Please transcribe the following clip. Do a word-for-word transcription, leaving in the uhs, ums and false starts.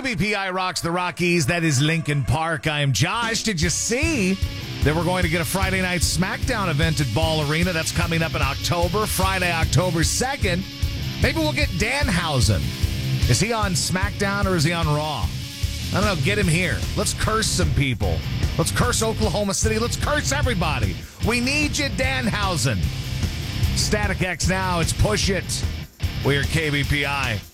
B P I rocks the Rockies. That is Lincoln Park. I'm Josh. Did you see that we're going to get a Friday night SmackDown event at Ball Arena? That's coming up in October, Friday, October second. Maybe we'll get Danhausen. Is he on SmackDown or is he on Raw? I don't know. Get him here. Let's curse some people. Let's curse Oklahoma City. Let's curse everybody. We need you, Danhausen. Static X now. It's Push It. We're K B P I.